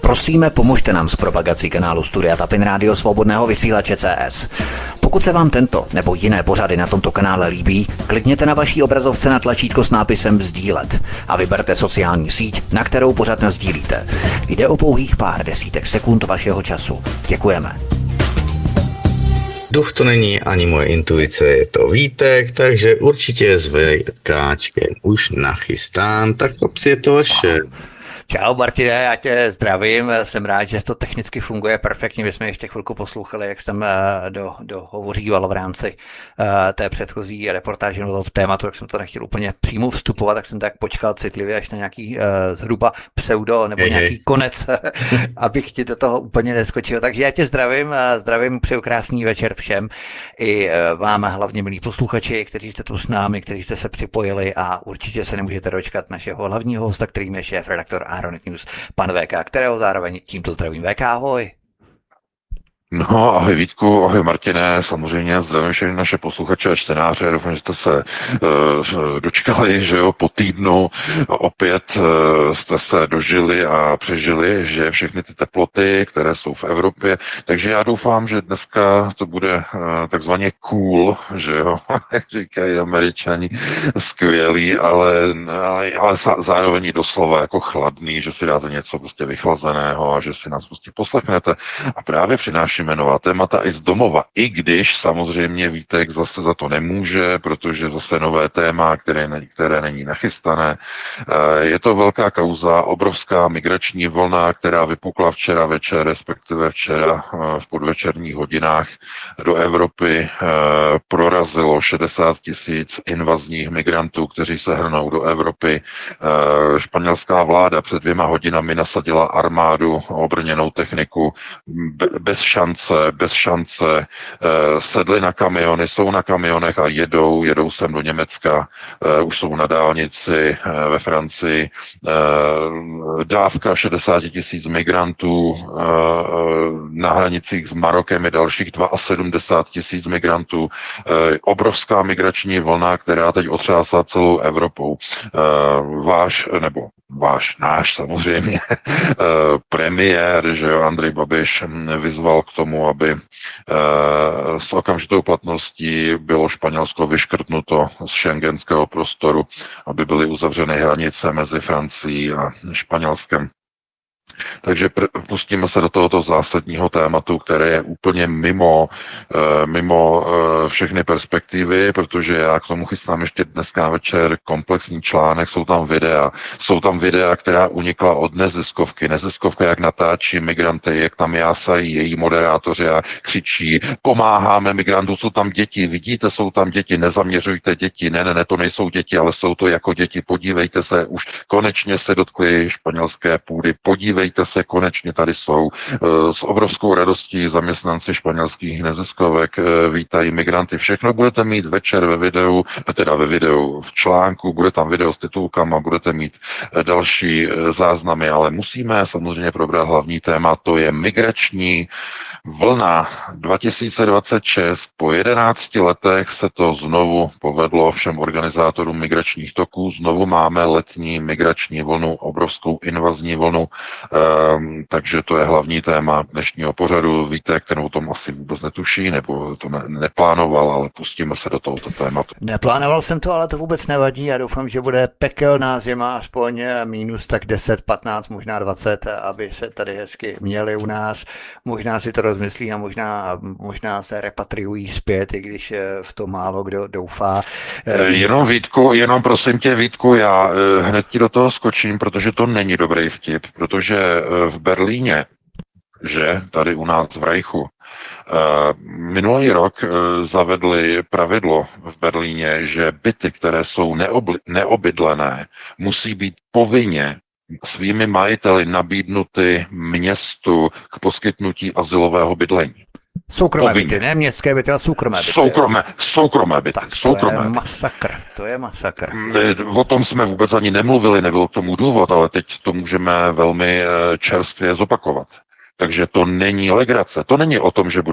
Prosíme, pomožte nám s propagací kanálu Studia Tapin Rádio Svobodného vysílače CS. Pokud se vám tento nebo jiné pořady na tomto kanále líbí, klikněte na vaší obrazovce na tlačítko s nápisem sdílet a vyberte sociální síť, na kterou pořad nasdílíte. Jde o pouhých pár desítek sekund vašeho času. Děkujeme. Duch to není ani moje intuice, je to Vítek, takže určitě s VKčkem už nachystán, tak chlapci, je to vaše. Čau Martine, já tě zdravím, jsem rád, že to technicky funguje perfektně, my jsme ještě chvilku poslouchali, jak jsem dohovoříval v rámci té předchozí reportáže do tématu, jak jsem to nechtěl úplně přímo vstupovat, tak jsem tak počkal citlivě až na nějaký zhruba pseudo nebo nějaký konec, abych ti do toho úplně neskočil. Takže já tě zdravím, přeju krásný večer všem i vám hlavně milí posluchači, kteří jste tu s námi, kteří jste se připojili a určitě se nemůžete dočkat našeho hlavního hosta, kterým je šéfredaktor Aeronet News, pan VK, kterého zároveň tímto zdravím. VK, ahoj. No, ahoj Vítku, ahoj Martine, samozřejmě zdravím všechny naše posluchače a čtenáře, doufám, že jste se dočkali, že jo, po týdnu opět jste se dožili a přežili, že všechny ty teploty, které jsou v Evropě, takže já doufám, že dneska to bude takzvaně cool, že jo, jak říkají Američani, skvělý, ale zároveň i doslova jako chladný, že si dáte něco prostě vychlazeného a že si nás prostě poslechnete a právě přinášíme nová témata i z domova, i když samozřejmě Vítek zase za to nemůže, protože zase nové téma, které není nachystané. Je to velká kauza, obrovská migrační vlna, která vypukla včera večer, respektive včera v podvečerních hodinách do Evropy. Prorazilo 60 000 invazních migrantů, kteří se hrnou do Evropy. Španělská vláda před 2 hodinami nasadila armádu, obrněnou techniku, bez šance, sedli na kamiony, jsou na kamionech a jedou sem do Německa, už jsou na dálnici ve Francii, dávka 60 000 migrantů, na hranicích s Marokem je dalších 72 000 migrantů, obrovská migrační vlna, která teď otřásá celou Evropou. Náš samozřejmě premiér, že jo, Andrej Babiš vyzval k tomu, aby s okamžitou platností bylo Španělsko vyškrtnuto z schengenského prostoru, aby byly uzavřeny hranice mezi Francií a Španělskem. Takže pustíme se do tohoto zásadního tématu, které je úplně mimo všechny perspektivy, protože já k tomu chystám ještě dneska večer komplexní článek, jsou tam videa, která unikla od neziskovka, jak natáčí migranty, jak tam jásají její moderátoři a křičí, pomáháme migrantům, jsou tam děti, vidíte, jsou tam děti, nezaměřujte děti, ne, to nejsou děti, ale jsou to jako děti, podívejte se, už konečně se dotkli španělské půdy, podívejte se, konečně tady jsou. S obrovskou radostí zaměstnanci španělských neziskovek vítají migranty. Všechno budete mít večer ve videu v článku, bude tam video s titulkama, budete mít další záznamy, ale musíme samozřejmě probrat hlavní téma, to je migrační vlna 2026. Po 11 letech se to znovu povedlo všem organizátorům migračních toků. Znovu máme letní migrační vlnu, obrovskou invazní vlnu, takže to je hlavní téma dnešního pořadu. Víte, ten o tom asi vůbec netuší, nebo to neplánoval, ale pustíme se do tohoto tématu. Neplánoval jsem to, ale to vůbec nevadí. Já doufám, že bude pekelná zima, aspoň minus tak 10, 15, možná 20, aby se tady hezky měli u nás. Možná si to rozmyslí a možná se repatriují zpět, i když v to málo kdo doufá. Jenom prosím tě, Vítku, já hned ti do toho skočím, protože to není dobrý vtip, protože v Berlíně, že tady u nás v Reichu, minulý rok zavedli pravidlo v Berlíně, že byty, které jsou neobydlené, musí být povinně svými majiteli nabídnuty městu k poskytnutí azylového bydlení. Soukromé byty, ne městské byty, ale soukromé byty. Soukromé byty. Tak to je masakr. O tom jsme vůbec ani nemluvili, nebyl k tomu důvod, ale teď to můžeme velmi čerstvě zopakovat. Takže to není legrace, to není o tom, že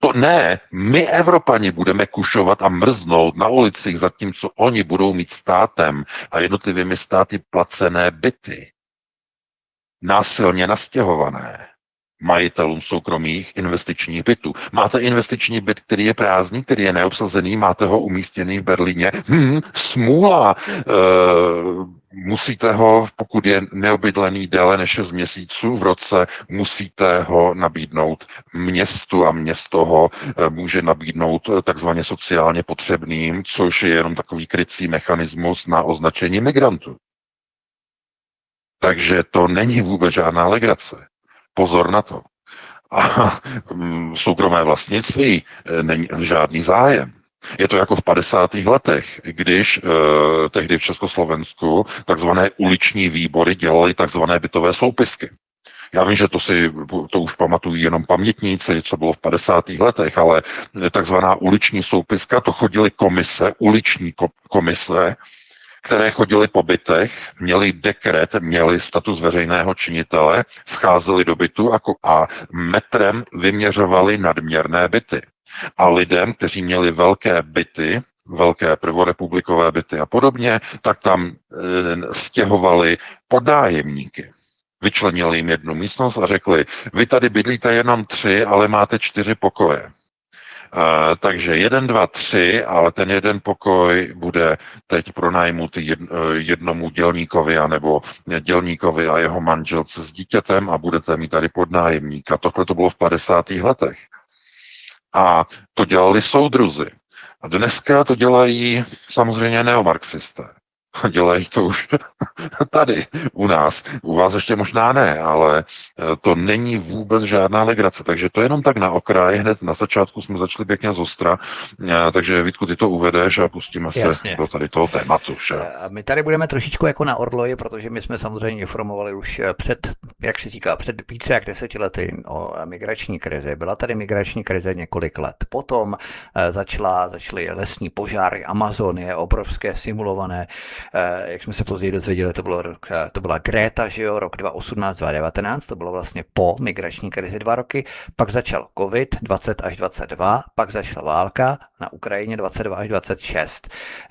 my Evropani budeme kušovat a mrznout na ulicích, zatímco oni budou mít státem a jednotlivými státy placené byty. násilně nastěhované majitelům soukromých investičních bytů. Máte investiční byt, který je prázdný, který je neobsazený, máte ho umístěný v Berlíně. Smůla. Musíte ho, pokud je neobydlený déle než 6 měsíců v roce, musíte ho nabídnout městu a město ho může nabídnout takzvaně sociálně potřebným, což je jenom takový krycí mechanismus na označení migrantů. Takže to není vůbec žádná legrace. Pozor na to. A soukromé vlastnictví není žádný zájem. Je to jako v 50. letech, když tehdy v Československu takzvané uliční výbory dělali takzvané bytové soupisky. Já vím, že to už pamatují jenom pamětníci, co bylo v 50. letech, ale takzvaná uliční soupiska, to chodily uliční komise, které chodily po bytech, měli dekret, měli status veřejného činitele, vcházeli do bytu a metrem vyměřovali nadměrné byty. A lidem, kteří měli velké byty, velké prvorepublikové byty a podobně, tak tam stěhovali podnájemníky. Vyčlenili jim jednu místnost a řekli, vy tady bydlíte jenom 3, ale máte 4 pokoje. Takže 1, 2, 3, ale ten jeden pokoj bude teď pronajmut jednomu dělníkovi anebo dělníkovi a jeho manželce s dítětem a budete mít tady podnájemníka. Tohle to bylo v 50. letech. A to dělali soudruzi. A dneska to dělají samozřejmě neomarxisté. Dělají to už tady u nás. U vás ještě možná ne, ale to není vůbec žádná legrace. Takže to jenom tak na okraj. Hned na začátku jsme začali pěkně zostra. Takže Vítku, ty to uvedeš a pustíme se do tady toho tématu. Že? A my tady budeme trošičku jako na orloji, protože my jsme samozřejmě informovali už jak se říká, před více jak 10 lety o migrační krizi. Byla tady migrační krize několik let. Potom začaly lesní požáry, Amazonie, obrovské simulované. Jak jsme se později dozvěděli, to byla Greta, že jo, rok 2018, 2019, to bylo vlastně po migrační krizi 2 roky, pak začal COVID 20 až 22, pak začala válka na Ukrajině 22 až 26.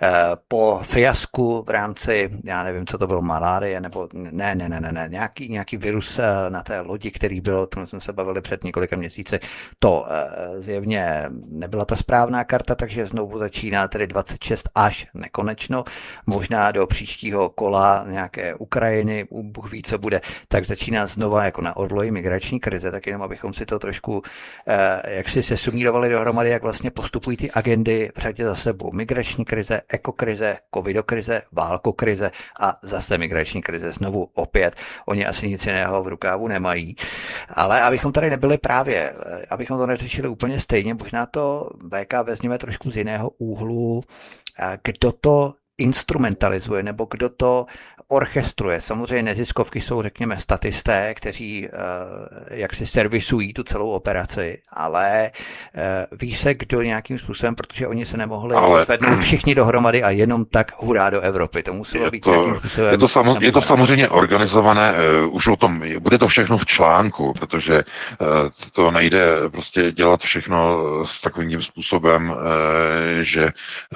Po fiasku v rámci, já nevím, co to bylo, malárie, nebo ne, nějaký virus na té lodi, který byl, tomu jsme se bavili před několika měsíci, to zjevně nebyla ta správná karta, takže znovu začíná tedy 26 až nekonečno, možná do příštího kola nějaké Ukrajiny, Bůh ví, co bude, tak začíná znova jako na orloji migrační krize, tak jenom abychom si to trošku jak si se sumírovali dohromady, jak vlastně postupují ty agendy v řadě za sebou. Migrační krize, ekokrize, covidokrize, válkokrize a zase migrační krize znovu opět. Oni asi nic jiného v rukávu nemají. Ale abychom tady nebyli právě, abychom to neřešili úplně stejně, možná to VK vezměme trošku z jiného úhlu, kdo to instrumentalizuje, nebo kdo to orchestruje. Samozřejmě neziskovky jsou, řekněme, statisté, kteří jak si servisují tu celou operaci, ale ví se, kdo nějakým způsobem, protože oni se nemohli zvednout všichni dohromady a jenom tak hurá do Evropy. To muselo být nějakým způsobem. Je to samozřejmě organizované, už o tom, bude to všechno v článku, protože to nejde prostě dělat všechno s takovým způsobem, že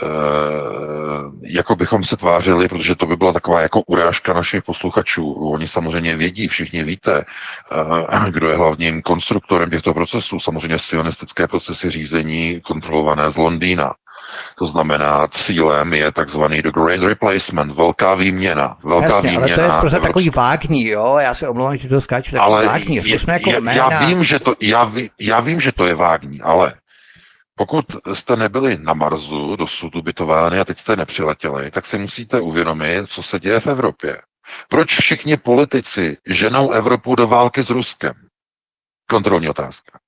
jako bychom se tvářili, protože to by byla taková jako urážka našich posluchačů. Oni samozřejmě vědí, všichni víte, kdo je hlavním konstruktorem těchto procesů. Samozřejmě sionistické procesy řízení kontrolované z Londýna. To znamená, cílem je takzvaný the great replacement, velká výměna. Jasně, ale to je prostě takový vágní, jo? Já se omlouvám, že to skáču, takový vágní. Jako já vím, že to je vágní, ale pokud jste nebyli na Marsu dosud ubytováni a teď jste nepřiletěli, tak si musíte uvědomit, co se děje v Evropě. Proč všichni politici ženou Evropu do války s Ruskem? Kontrolní otázka.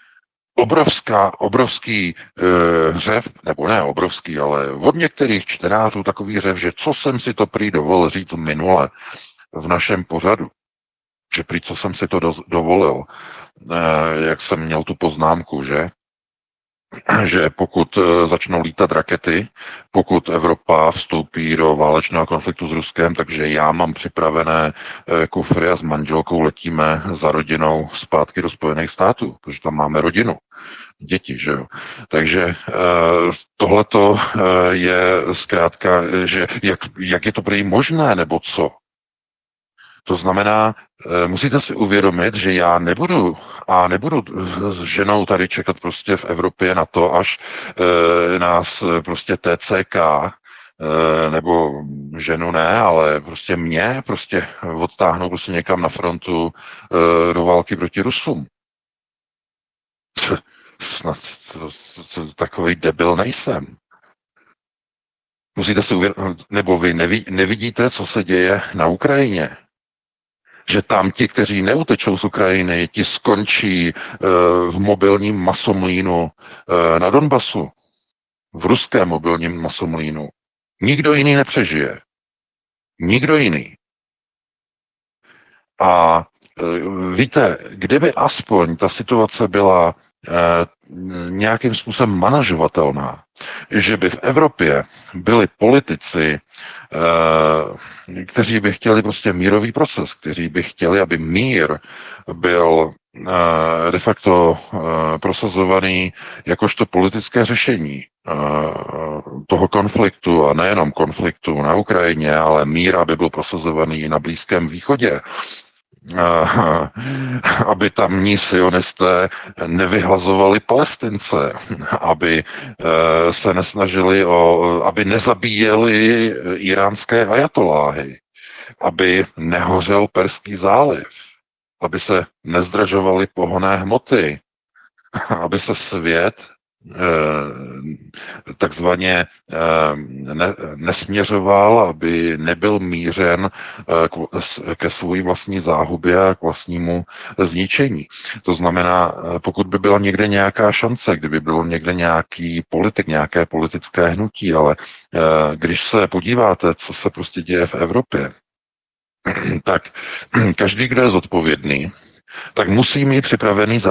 Obrovský hřev, nebo ne obrovský, ale od některých čtenářů takový hřev, že co jsem si to prý dovolil říct minule v našem pořadu, že prý co jsem si to dovolil, jak jsem měl tu poznámku, že pokud začnou lítat rakety, pokud Evropa vstoupí do válečného konfliktu s Ruskem, takže já mám připravené kufry a s manželkou letíme za rodinou zpátky do Spojených států, protože tam máme rodinu, děti, že jo. Takže tohleto je zkrátka, že jak je to prý možné, nebo co? To znamená, musíte si uvědomit, že já nebudu s ženou tady čekat prostě v Evropě na to, až nás prostě TCK nebo ženu ne, ale prostě mě prostě odtáhnou prostě někam na frontu do války proti Rusům. Snad takový debil nejsem. Musíte si uvědomit, nebo vy nevidíte, co se děje na Ukrajině. Že tam ti, kteří neutečou z Ukrajiny, ti skončí v mobilním masomlínu na Donbasu. V ruském mobilním masomlínu. Nikdo jiný nepřežije. Nikdo jiný. A víte, kdyby aspoň ta situace byla nějakým způsobem manažovatelná, že by v Evropě byli politici, kteří by chtěli prostě mírový proces, kteří by chtěli, aby mír byl de facto prosazovaný jakožto politické řešení toho konfliktu, a nejenom konfliktu na Ukrajině, ale mír, aby byl prosazovaný i na Blízkém východě, aby tamní sionisté nevyhlazovali Palestince, aby se nesnažili aby nezabíjeli iránské ajatoláhy, aby nehořel Perský záliv, aby se nezdražovaly pohonné hmoty, aby se svět takzvaně nesměřoval, aby nebyl mířen ke své vlastní záhubě a k vlastnímu zničení. To znamená, pokud by byla někde nějaká šance, kdyby byl někde nějaký politik, nějaké politické hnutí, ale když se podíváte, co se prostě děje v Evropě, tak každý, kdo je zodpovědný, tak musí mít připravený